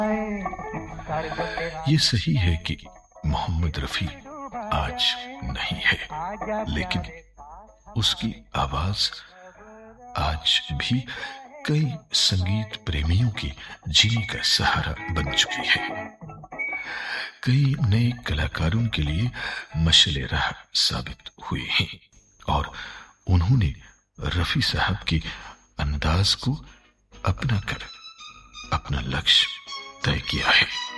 ये सही है कि मोहम्मद रफी आज नहीं है, लेकिन उसकी आवाज आज भी कई संगीत प्रेमियों की जीने का सहारा बन चुकी है। कई नए कलाकारों के लिए मशले राह साबित हुए हैं और उन्होंने रफी साहब के अंदाज को अपना कर अपना लक्ष्य तय किया है।